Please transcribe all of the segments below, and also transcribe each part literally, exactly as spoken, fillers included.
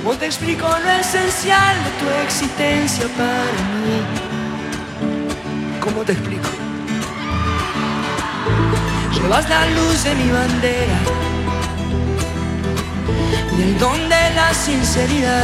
¿Cómo te explico lo esencial de tu existencia para mí? ¿Cómo te explico? Llevas la luz de mi bandera y el don de la sinceridad.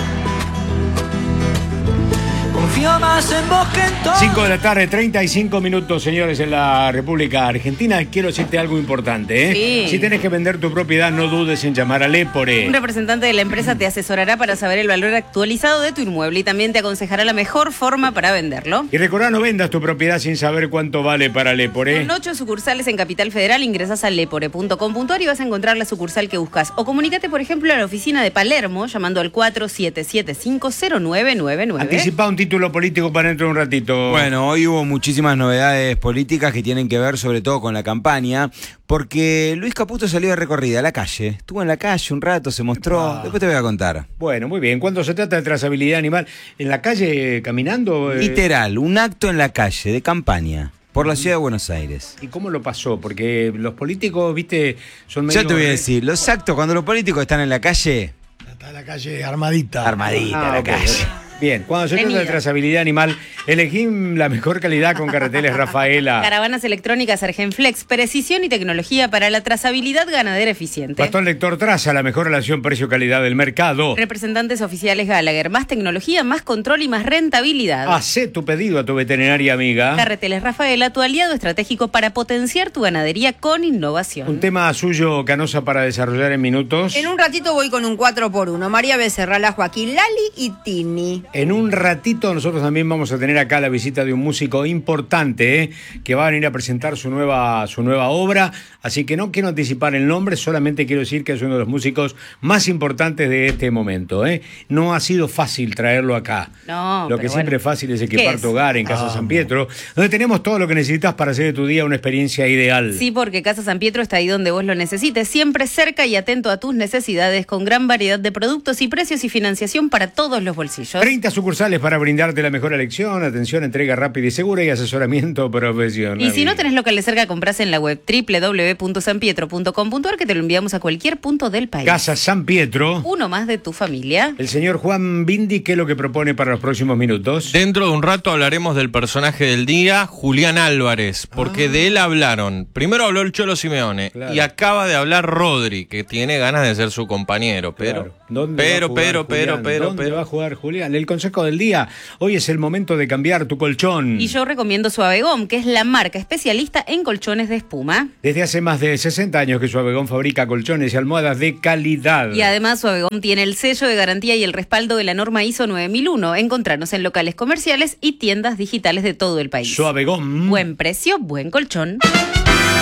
Confío más en vos que en todo. cinco de la tarde, treinta y cinco minutos, señores, en la República Argentina. Quiero decirte algo importante, ¿eh? Sí. Si tenés que vender tu propiedad, no dudes en llamar a Lepore. Un representante de la empresa te asesorará para saber el valor actualizado de tu inmueble y también te aconsejará la mejor forma para venderlo. Y recordá, no vendas tu propiedad sin saber cuánto vale para Lepore. Con ocho sucursales en Capital Federal, ingresas a lepore punto com punto ar y vas a encontrar la sucursal que buscas. O comunícate, por ejemplo, a la oficina de Palermo llamando al cuatro siete siete cinco cero nueve nueve nueve. Anticipa un título político para dentro de un ratito. Bueno, hoy hubo muchísimas novedades políticas que tienen que ver sobre todo con la campaña, porque Luis Caputo salió de recorrida a la calle. Estuvo en la calle un rato, se mostró. Ah. Después te voy a contar. Bueno, muy bien. Cuando se trata de trazabilidad animal, ¿en la calle caminando? eh, Literal, un acto en la calle de campaña por la ciudad de Buenos Aires. ¿Y cómo lo pasó? Porque los políticos, viste, son medio... Ya te voy a decir, los actos cuando los políticos están en la calle, Está la calle armadita. armadita Ah, la ok. calle. Bien, cuando se trata de Venida. trazabilidad animal, elegí la mejor calidad con carreteles Rafaela. Caravanas electrónicas Argenflex, precisión y tecnología para la trazabilidad ganadera eficiente. Bastón lector traza, la mejor relación precio-calidad del mercado. Representantes oficiales Gallagher, más tecnología, más control y más rentabilidad. Hacé tu pedido a tu veterinaria amiga. Carreteles Rafaela, tu aliado estratégico para potenciar tu ganadería con innovación. Un tema suyo, Canosa, para desarrollar en minutos. En un ratito voy con un cuatro por uno. María Becerra, la Joaquín, Lali y Tini. En un ratito nosotros también vamos a tener acá la visita de un músico importante, ¿eh? Que va a venir a presentar su nueva, su nueva obra. Así que no quiero anticipar el nombre, solamente quiero decir que es uno de los músicos más importantes de este momento, ¿eh? No ha sido fácil traerlo acá. No, Lo que pero siempre bueno. es fácil es equipar ¿Qué tu es? hogar en Casa San Pietro, donde tenemos todo lo que necesitas para hacer de tu día una experiencia ideal. Sí, porque Casa San Pietro está ahí donde vos lo necesites, siempre cerca y atento a tus necesidades, con gran variedad de productos y precios y financiación para todos los bolsillos. treinta sucursales para brindarte la mejor elección, atención, entrega rápida y segura y asesoramiento profesional. Y si no tenés locales cerca, comprás en la web doble u doble u doble u punto san pietro punto com punto ar, que te lo enviamos a cualquier punto del país. Casa San Pietro. Uno más de tu familia. El señor Juan Bindi, ¿qué es lo que propone para los próximos minutos? Dentro de un rato hablaremos del personaje del día, Julián Álvarez, porque de él hablaron. Primero habló el Cholo Simeone, Claro. y acaba de hablar Rodri, que tiene ganas de ser su compañero, pero, Claro. ¿Dónde pero, va a jugar pero, pero, Julián? pero, ¿Dónde pero. va a jugar Julián? El consejo del día. Hoy es el momento de cambiar tu colchón. Y yo recomiendo Suavegom, que es la marca especialista en colchones de espuma. Desde hace más de sesenta años que Suavegón fabrica colchones y almohadas de calidad. Y además Suavegom tiene el sello de garantía y el respaldo de la norma I S O nueve mil uno. Encontrarnos en locales comerciales y tiendas digitales de todo el país. Suavegón. Buen precio, buen colchón.